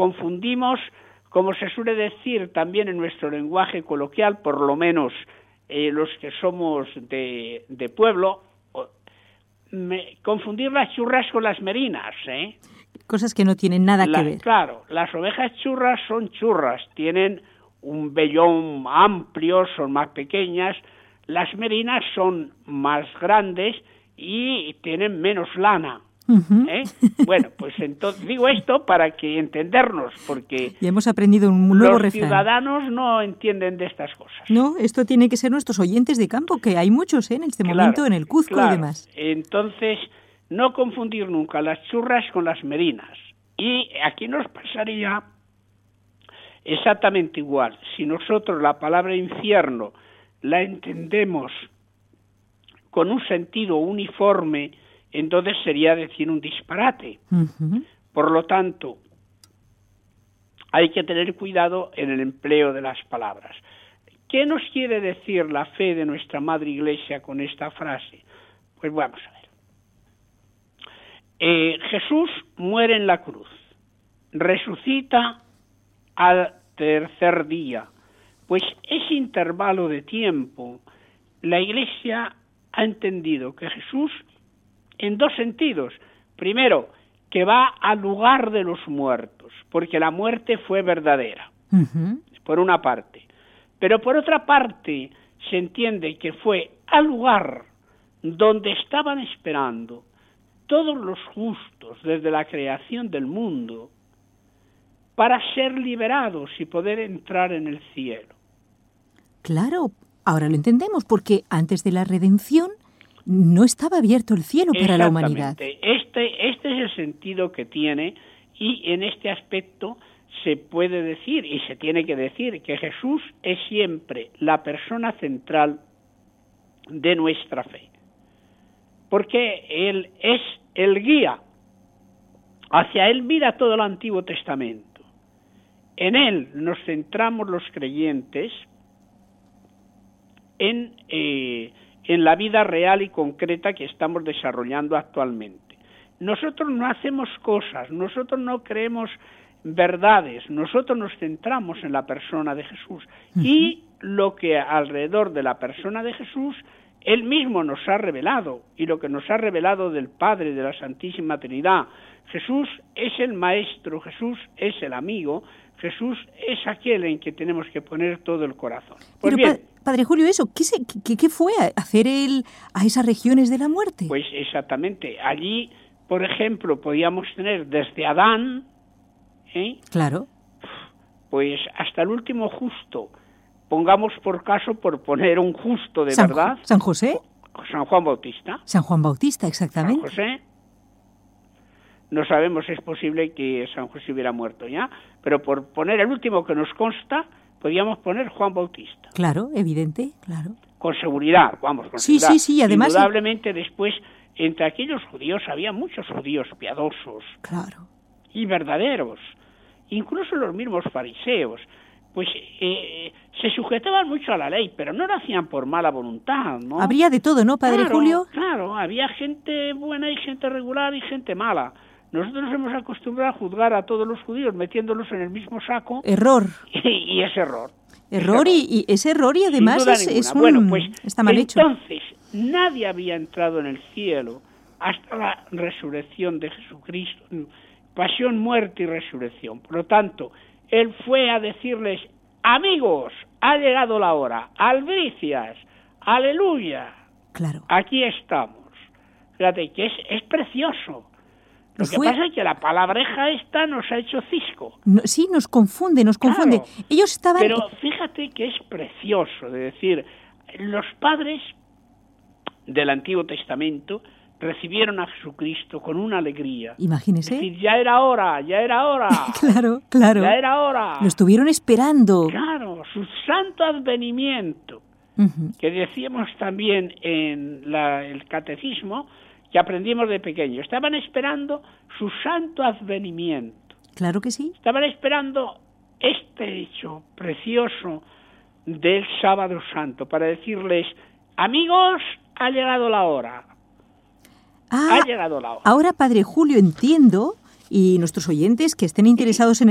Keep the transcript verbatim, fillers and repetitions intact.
confundimos, como se suele decir también en nuestro lenguaje coloquial, por lo menos eh, los que somos de, de pueblo, me, confundir las churras con las merinas, ¿eh? Cosas que no tienen nada la, que ver. Claro, las ovejas churras son churras, tienen un vellón amplio, son más pequeñas. Las merinas son más grandes y tienen menos lana. Uh-huh. ¿Eh? Bueno, pues entonces digo esto para que entendernos, porque ya hemos aprendido un nuevo los refrán. Ciudadanos no entienden de estas cosas. No, esto tiene que ser nuestros oyentes de campo, que hay muchos ¿eh? en este claro, momento en el Cuzco claro. y demás. Entonces, no confundir nunca las churras con las merinas. Y aquí nos pasaría exactamente igual. Si nosotros la palabra infierno la entendemos con un sentido uniforme, entonces sería decir un disparate. Uh-huh. Por lo tanto, hay que tener cuidado en el empleo de las palabras. ¿Qué nos quiere decir la fe de nuestra Madre Iglesia con esta frase? Pues vamos a ver. Eh, Jesús muere en la cruz, resucita al tercer día. Pues ese intervalo de tiempo, la Iglesia ha entendido que Jesús, en dos sentidos. Primero, que va al lugar de los muertos, porque la muerte fue verdadera, uh-huh. por una parte. Pero por otra parte, se entiende que fue al lugar donde estaban esperando todos los justos desde la creación del mundo para ser liberados y poder entrar en el cielo. Claro, ahora lo entendemos, porque antes de la redención no estaba abierto el cielo para la humanidad. Este, este es el sentido que tiene, y en este aspecto se puede decir y se tiene que decir que Jesús es siempre la persona central de nuestra fe, porque Él es el guía. Hacia Él mira todo el Antiguo Testamento. En Él nos centramos los creyentes en... Eh, en la vida real y concreta que estamos desarrollando actualmente. Nosotros no hacemos cosas, nosotros no creemos verdades, nosotros nos centramos en la persona de Jesús. Uh-huh. Y lo que alrededor de la persona de Jesús, Él mismo nos ha revelado, y lo que nos ha revelado del Padre, de la Santísima Trinidad. Jesús es el Maestro, Jesús es el amigo, Jesús es aquel en que tenemos que poner todo el corazón. Pues Pero, bien, pa- Padre Julio, ¿eso qué, se, qué, qué fue hacer él a esas regiones de la muerte? Pues exactamente. Allí, por ejemplo, podíamos tener desde Adán, ¿eh? Claro. Pues hasta el último justo. Pongamos por caso, por poner un justo de San, verdad. ¿San José? San Juan Bautista. San Juan Bautista, exactamente. San José. No sabemos si es posible que San José hubiera muerto ya, pero por poner el último que nos consta, podíamos poner Juan Bautista. Claro, evidente, claro. Con seguridad, vamos, con sí, seguridad. Sí, sí, además... Indudablemente después, entre aquellos judíos, había muchos judíos piadosos. Claro. Y verdaderos. Incluso los mismos fariseos, pues eh, se sujetaban mucho a la ley, pero no lo hacían por mala voluntad, ¿no? Habría de todo, ¿no, Padre claro, Julio? Claro, había gente buena y gente regular y gente mala. Nosotros nos hemos acostumbrado a juzgar a todos los judíos metiéndolos en el mismo saco. Error. Y, y es error. Error, es error. Y, y ese error y además es, es un... Bueno, pues está mal hecho. Entonces, nadie había entrado en el cielo hasta la resurrección de Jesucristo. Pasión, muerte y resurrección. Por lo tanto, Él fue a decirles, amigos, ha llegado la hora, albricias, aleluya. Claro. Aquí estamos. Fíjate que es, es precioso. Lo que fue... pasa es que la palabreja esta nos ha hecho cisco. No, sí, nos confunde, nos confunde. Claro, ellos estaban... Pero fíjate que es precioso, de decir, los padres del Antiguo Testamento recibieron a Jesucristo con una alegría. Imagínese. Es decir, ya era hora, ya era hora. Claro, claro. Ya era hora. Lo estuvieron esperando. Claro, su santo advenimiento, uh-huh. que decíamos también en la, el catecismo, que aprendimos de pequeño. Estaban esperando su santo advenimiento. Claro que sí. Estaban esperando este hecho precioso del Sábado Santo para decirles, amigos, ha llegado la hora. Ah, ha llegado la hora. Ahora, Padre Julio, entiendo, y nuestros oyentes que estén interesados en